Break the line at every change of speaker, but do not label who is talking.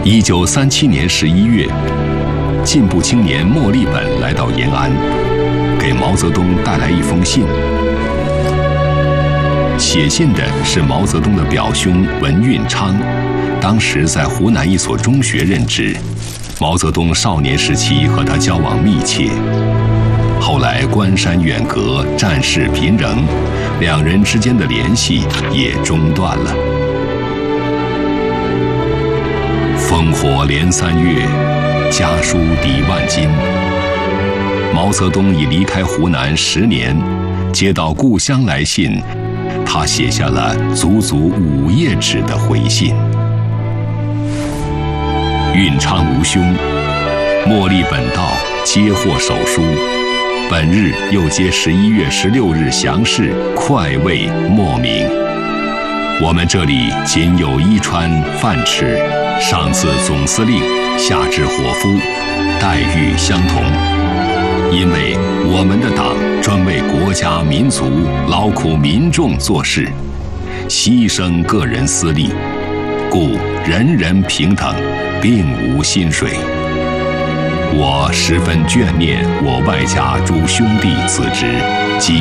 1937年11月，进步青年莫立本来到延安，给毛泽东带来一封信。写信的是毛泽东的表兄文运昌，当时在湖南一所中学任职。毛泽东少年时期和他交往密切，后来关山远隔，战事频仍，两人之间的联系也中断了。烽火连3月，家书抵万金。毛泽东已离开湖南10年，接到故乡来信，他写下了足足5页纸的回信。运昌无兄，莫立本道，接获手书。本日又接11月16日详事，快慰莫名。我们这里仅有衣穿饭吃，上自总司令，下至伙夫，待遇相同。因为我们的党专为国家民族劳苦民众做事，牺牲个人私利，故人人平等，并无薪水。我十分眷念我外家诸兄弟子侄及